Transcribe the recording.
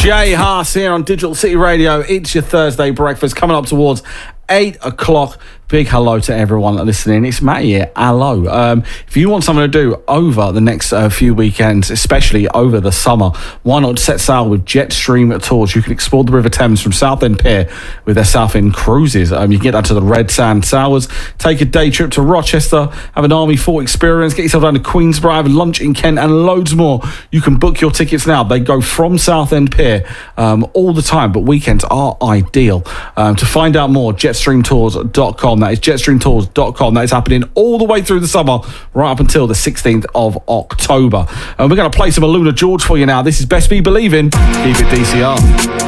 Jay Haas here on Digital City Radio. It's your Thursday breakfast coming up towards 8 o'clock. Big hello to everyone listening. It's Matt here. Hello. If you want something to do over the next few weekends, especially over the summer, why not set sail with Jetstream Tours? You can explore the River Thames from Southend Pier with their Southend cruises. You can get down to the Red Sand Towers, take a day trip to Rochester, have an Army Fort experience, get yourself down to Queensborough, have lunch in Kent, and loads more. You can book your tickets now. They go from Southend Pier all the time, but weekends are ideal. To find out more, jetstreamtours.com. That is jetstreamtours.com. That is happening all the way through the summer, right up until the 16th of October. And we're going to play some Aluna George for you now. This is Best Be Believing. Keep it DCR.